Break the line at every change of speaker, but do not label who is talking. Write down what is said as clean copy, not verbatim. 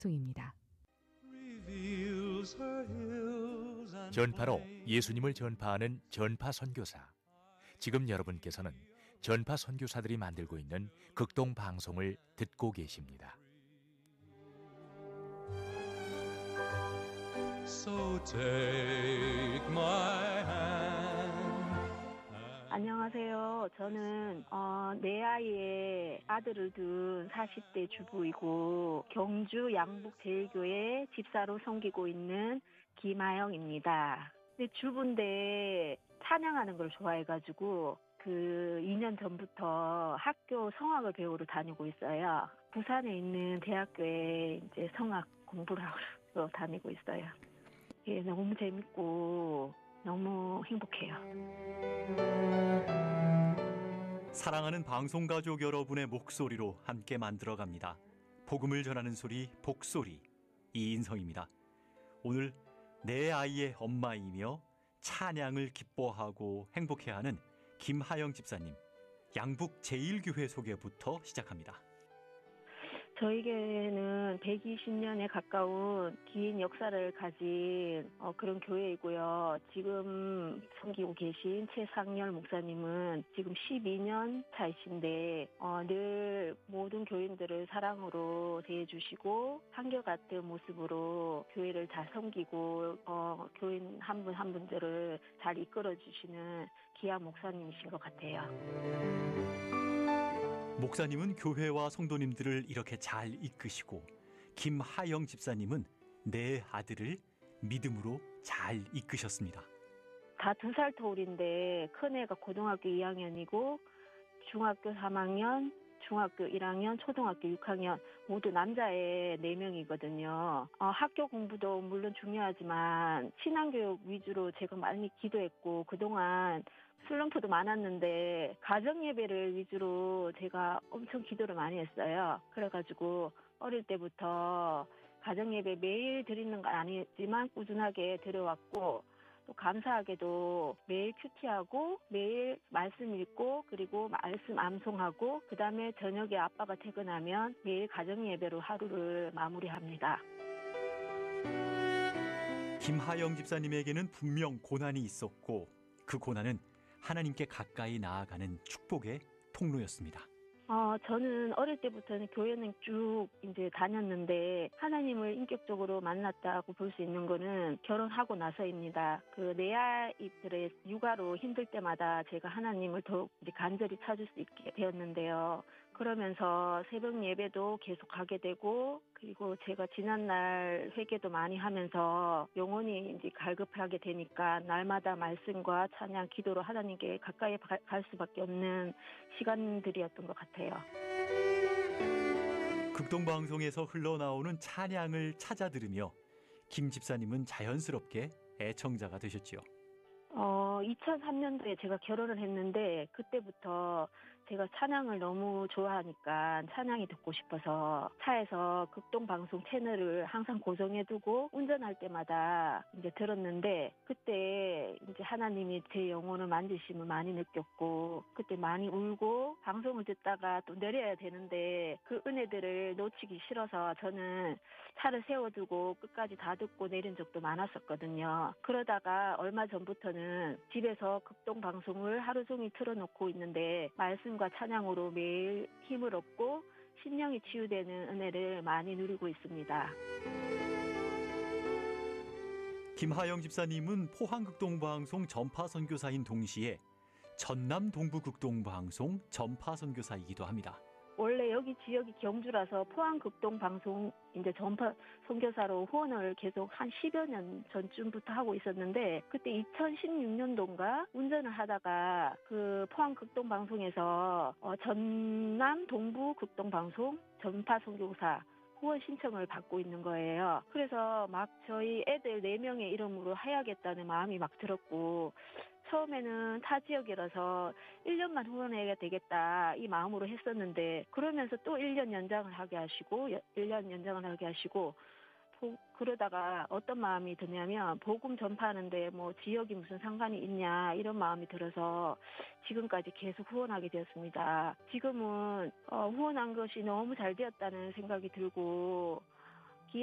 방송입니다.
전파로 예수님을 전파하는 전파 선교사. 지금 여러분께서는 전파 선교사들이 만들고 있는 극동 방송을 듣고 계십니다.
So take my hand.
안녕하세요. 저는 네 아이의 아들을 둔 40대 주부이고 경주 양북제일교회 집사로 섬기고 있는 김하영입니다. 근데 주부인데 찬양하는 걸 좋아해가지고 그 2년 전부터 학교 성악을 배우러 다니고 있어요. 부산에 있는 대학교에 이제 성악 공부를 하러 다니고 있어요. 예, 너무 재밌고 너무 행복해요.
사랑하는 방송가족 여러분의 목소리로 함께 만들어갑니다. 복음을 전하는 소리 복소리 이인성입니다. 오늘 내 아이의 엄마이며 찬양을 기뻐하고 행복해하는 김하영 집사님, 양북 제1교회 소개부터 시작합니다.
저희 교회는 120년에 가까운 긴 역사를 가진 그런 교회이고요. 지금 섬기고 계신 최상열 목사님은 지금 12년 차이신데 늘 모든 교인들을 사랑으로 대해주시고 한결같은 모습으로 교회를 잘 섬기고 교인 한 분 한 분들을 잘 이끌어주시는 귀한 목사님이신 것 같아요.
목사님은 교회와 성도님들을 이렇게 잘 이끄시고 김하영 집사님은 내 아들을 믿음으로 잘 이끄셨습니다.
다 2살 터울인데 큰애가 고등학교 2학년이고 중학교 3학년, 중학교 1학년, 초등학교 6학년 모두 남자애 4명이거든요. 학교 공부도 물론 중요하지만 신앙교육 위주로 제가 많이 기도했고 그동안 슬럼프도 많았는데 가정예배를 위주로 제가 엄청 기도를 많이 했어요. 그래가지고 어릴 때부터 가정예배 매일 드리는 건 아니지만 꾸준하게 드려왔고 또 감사하게도 매일 큐티하고 매일 말씀 읽고 그리고 말씀 암송하고 그 다음에 저녁에 아빠가 퇴근하면 매일 가정예배로 하루를 마무리합니다.
김하영 집사님에게는 분명 고난이 있었고 그 고난은 하나님께 가까이 나아가는 축복의 통로였습니다.
저는 어릴 때부터는 교회는 쭉 이제 다녔는데 하나님을 인격적으로 만났다고 볼 수 있는 거는 결혼하고 나서입니다. 그 내 아이들의 육아로 힘들 때마다 제가 하나님을 더욱 간절히 찾을 수 있게 되었는데요. 그러면서 새벽 예배도 계속 가게 되고 그리고 제가 지난날 회개도 많이 하면서 영혼이 이제 갈급하게 되니까 날마다 말씀과 찬양, 기도로 하나님께 가까이 갈 수밖에 없는 시간들이었던 것 같아요.
극동방송에서 흘러나오는 찬양을 찾아 들으며 김 집사님은 자연스럽게 애청자가 되셨지요.
2003년도에 제가 결혼을 했는데 그때부터 제가 찬양을 너무 좋아하니까 찬양이 듣고 싶어서 차에서 극동방송 채널을 항상 고정해두고 운전할 때마다 이제 들었는데 그때 이제 하나님이 제 영혼을 만지심을 많이 느꼈고 그때 많이 울고 방송을 듣다가 또 내려야 되는데 그 은혜들을 놓치기 싫어서 저는 차를 세워두고 끝까지 다 듣고 내린 적도 많았었거든요. 그러다가 얼마 전부터는 집에서 극동방송을 하루 종일 틀어놓고 있는데 말씀과 찬양으로 매일 힘을 얻고 심령이 치유되는 은혜를 많이 누리고 있습니다.
김하영 집사님은 포항극동방송 전파선교사인 동시에 전남 동부극동방송 전파선교사이기도 합니다.
원래 여기 지역이 경주라서 포항 극동 방송 이제 전파 선교사로 후원을 계속 한 10여 년 전쯤부터 하고 있었는데 그때 2016년도인가 운전을 하다가 그 포항 극동 방송에서 전남 동부 극동 방송 전파 선교사 후원 신청을 받고 있는 거예요. 그래서 막 저희 애들 4명의 이름으로 해야겠다는 마음이 막 들었고 처음에는 타 지역이라서 1년만 후원해야 되겠다 이 마음으로 했었는데 그러면서 또 1년 연장을 하게 하시고 1년 연장을 하게 하시고 그러다가 어떤 마음이 드냐면 복음 전파하는데 뭐 지역이 무슨 상관이 있냐 이런 마음이 들어서 지금까지 계속 후원하게 되었습니다. 지금은 후원한 것이 너무 잘 되었다는 생각이 들고